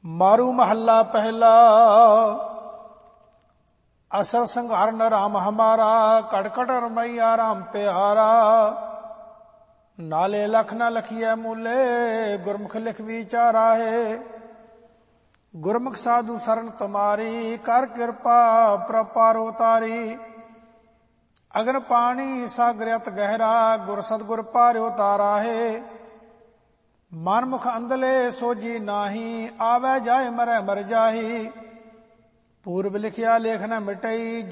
ਮਾਰੂ ਮਹੱਲਾ ਪਹਿਲਾ। ਅਸਰ ਸੰਘਾਰਨ ਰਾਮ ਹਮਾਰਾ, ਕੜਕੜ ਰਮਈਆ ਰਾਮ ਪਿਆਰਾ। ਨਾਲੇ ਲਖ ਨ ਲਖੀਐ ਮੂਲੇ, ਗੁਰਮੁਖ ਲਿਖ ਵਿਚਾਰਾ ਹੈ। ਗੁਰਮੁਖ ਸਾਧੂ ਸਰਨ ਤੁਮਾਰੀ, ਕਰ ਕਿਰਪਾ ਪ੍ਰਪਾਰ ਉਤਾਰੀ। ਅਗਨ ਪਾਣੀ ਸਾਗਰ ਅਤ ਗਹਿਰਾ, ਗੁਰ ਸਤਿਗੁਰ ਪਾਰ ਉਤਾਰਾ ਹੈ। ਮਨਮੁਖ ਅੰਧਲੇ ਸੋਜੀ ਨਾਹੀ, ਆਵੈ ਜਾਏ ਮਰੈ ਮਰ ਜਾਹੀ। ਪੂਰਬ ਲਿਖਿਆ ਲੇਖ ਨ ਮਿਟਈ,